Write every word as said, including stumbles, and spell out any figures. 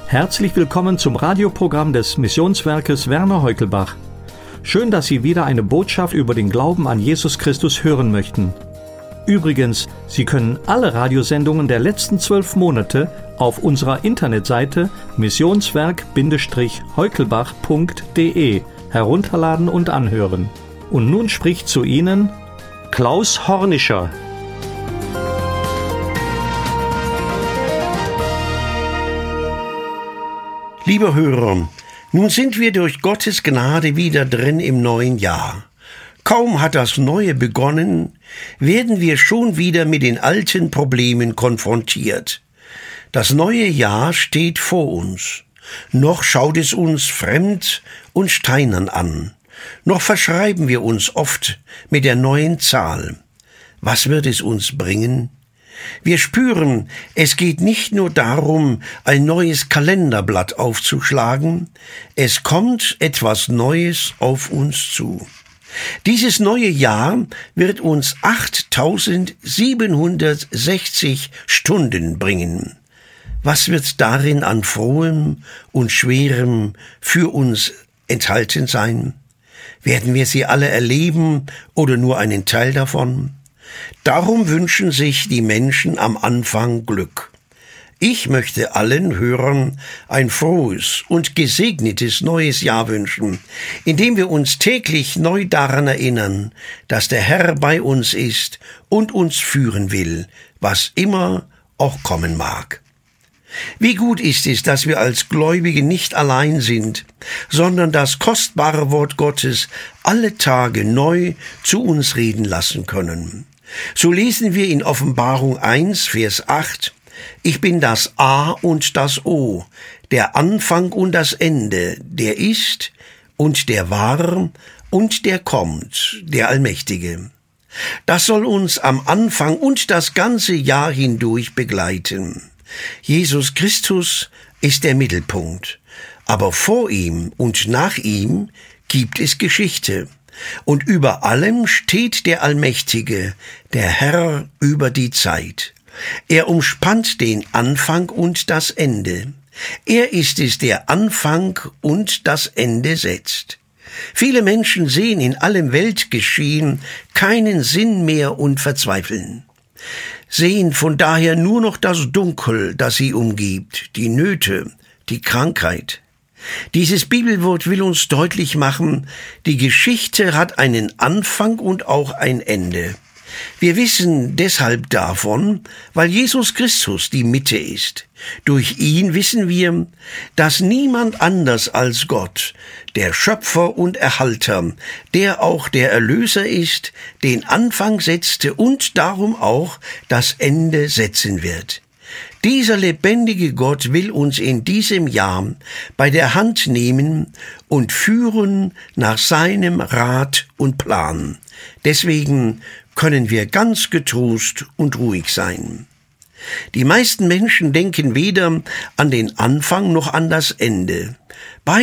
Herzlich willkommen zum Radioprogramm des Missionswerkes Werner Heukelbach. Schön, dass Sie wieder eine Botschaft über den Glauben an Jesus Christus hören möchten. Übrigens, Sie können alle Radiosendungen der letzten zwölf Monate auf unserer Internetseite missionswerk Heukelbach punkt de herunterladen und anhören. Und nun spricht zu Ihnen Klaus Hornischer. Liebe Hörer, nun sind wir durch Gottes Gnade wieder drin im neuen Jahr. Kaum hat das Neue begonnen, werden wir schon wieder mit den alten Problemen konfrontiert. Das neue Jahr steht vor uns. Noch schaut es uns fremd und steinern an. Noch verschreiben wir uns oft mit der neuen Zahl. Was wird es uns bringen? Wir spüren, es geht nicht nur darum, ein neues Kalenderblatt aufzuschlagen, es kommt etwas Neues auf uns zu. Dieses neue Jahr wird uns achttausendsiebenhundertsechzig Stunden bringen. Was wird darin an Frohem und Schwerem für uns enthalten sein? Werden wir sie alle erleben oder nur einen Teil davon? Darum wünschen sich die Menschen am Anfang Glück. Ich möchte allen Hörern ein frohes und gesegnetes neues Jahr wünschen, indem wir uns täglich neu daran erinnern, dass der Herr bei uns ist und uns führen will, was immer auch kommen mag. Wie gut ist es, dass wir als Gläubige nicht allein sind, sondern das kostbare Wort Gottes alle Tage neu zu uns reden lassen können. So lesen wir in Offenbarung eins, Vers acht, Ich bin das A und das O, der Anfang und das Ende, der ist und der war und der kommt, der Allmächtige. Das soll uns am Anfang und das ganze Jahr hindurch begleiten. Jesus Christus ist der Mittelpunkt, aber vor ihm und nach ihm gibt es Geschichte. Und über allem steht der Allmächtige, der Herr über die Zeit. Er umspannt den Anfang und das Ende. Er ist es, der Anfang und das Ende setzt. Viele Menschen sehen in allem Weltgeschehen keinen Sinn mehr und verzweifeln. Sehen von daher nur noch das Dunkel, das sie umgibt, die Nöte, die Krankheit. Dieses Bibelwort will uns deutlich machen, die Geschichte hat einen Anfang und auch ein Ende. Wir wissen deshalb davon, weil Jesus Christus die Mitte ist. Durch ihn wissen wir, dass niemand anders als Gott, der Schöpfer und Erhalter, der auch der Erlöser ist, den Anfang setzte und darum auch das Ende setzen wird. Dieser lebendige Gott will uns in diesem Jahr bei der Hand nehmen und führen nach seinem Rat und Plan. Deswegen können wir ganz getrost und ruhig sein. Die meisten Menschen denken weder an den Anfang noch an das Ende.